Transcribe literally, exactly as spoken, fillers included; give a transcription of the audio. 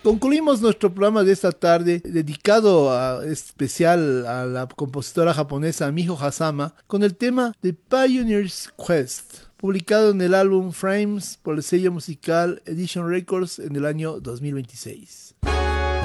Concluimos nuestro programa de esta tarde, dedicado a, especial a la compositora japonesa Miho Hazama, con el tema The Pioneer's Quest, publicado en el álbum Frames por el sello musical Edition Records en el año dos mil veintiséis.